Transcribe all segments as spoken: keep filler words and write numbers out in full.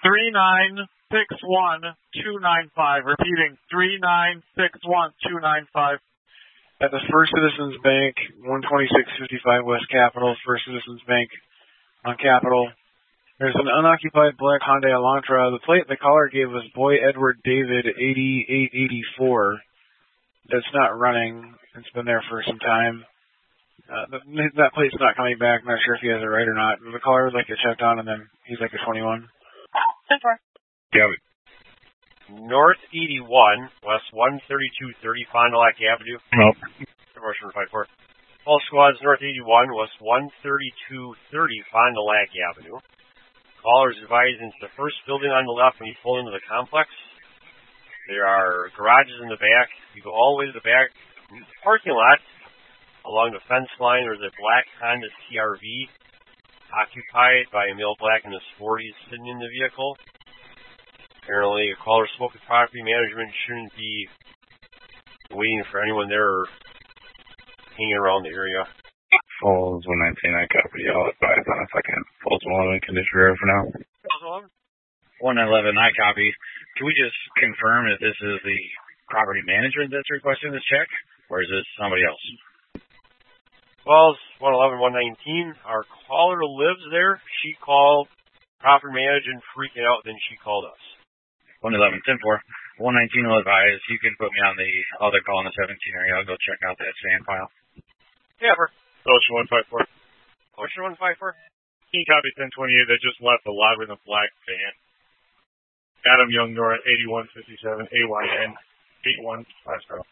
three nine six one two nine five. Repeating, three nine six one two nine five. At the First Citizens Bank, one twenty-six fifty-five West Capitol, First Citizens Bank on Capitol. There's an unoccupied black Hyundai Elantra. The plate the caller gave was Boy Edward David eighty-eight eighty-four. That's not running. It's been there for some time. Uh, the, that plate's not coming back. I'm not sure if he has it right or not. The caller would like it checked on, and then he's like a twenty-one. ten four. Yeah. North eighty-one, West one thirty-two thirty, Fond du Lac Avenue. Nope. Commercial five four. All squads, North eighty-one, West one thirty-two thirty, Fond du Lac Avenue. Callers advised into the first building on the left when you pull into the complex. There are garages in the back. You go all the way to the back parking lot. Along the fence line, there's a black Honda C R V occupied by a male black in his forties sitting in the vehicle. Apparently, a caller spoke with property management. Shouldn't be waiting for anyone there or hanging around the area. Falls one nineteen, I copy. I'll advise on a second. Falls one eleven, condition rear for now. one eleven, I copy. Can we just confirm if this is the property management that's requesting this check, or is this somebody else? Falls one eleven, one nineteen. Our caller lives there. She called property management freaking out, then she called us. one eleven, ten four. one nineteen will advise. You can put me on the other call in the seventeen area. I'll go check out that sand file. Yeah, for Ocean one five four. Ocean one five four. King copy ten twenty-eight. They just left a lot in a black van. Adam Young North eighty-one fifty-seven A Y N eight one five zero.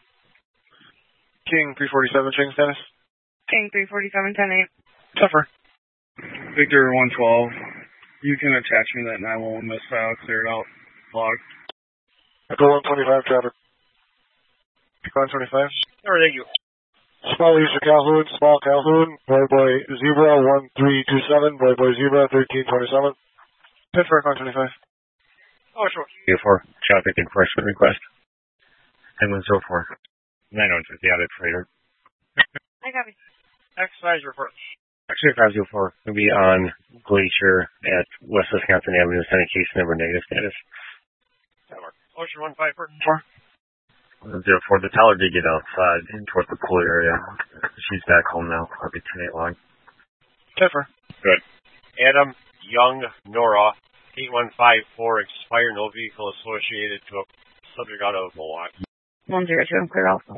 King three forty-seven, Ching status. King three forty-seven ten eight. Tougher. Victor one twelve. You can attach me that nine one one miss file, clear it out. Log. Echo one twenty-five, traffic. one twenty-five. All right, thank you. Small user Calhoun, small Calhoun, boy boy zebra one three two seven, boy boy zebra thirteen twenty-seven. Pittsburgh one twenty-five. Oh, sure. four, traffic enforcement request. And one so forth. nine one fifty out of Freighter. I copy. Exercise report. Actually, five zero four will be on Glacier at West Wisconsin Avenue, sending case number negative status. Ocean one five four. Zero four, the teller did get outside and towards the pool area. She's back home now. I'll be ten eight log. Tougher. Good. Adam Young Nora, eight one five four, expired, no vehicle associated to a subject out of Milwaukee. one zero two, I'm clear also.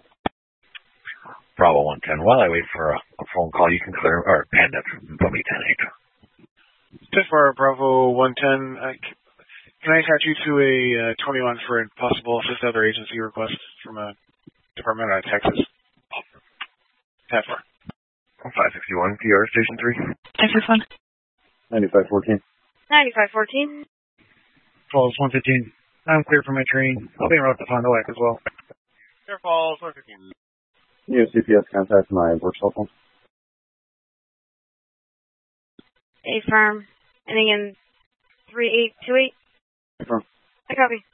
Bravo one ten. While I wait for a, a phone call, you can clear, or Panda, put me ten eight. Pittsburgh Bravo one ten. Uh, Can I attach you to a uh, twenty-one for a possible fifth other agency request from a department out of Texas? Ten four. five sixty-one, P R Station three. Texas one. ninety-five fourteen. ninety-five fourteen. Falls one fifteen. I'm clear for my train. I'll be around the Fond du Lac as well. Air Falls one fifteen. You have C P S contact my work cell phone. A firm. And again, three eight two eight. Confirm. I copy.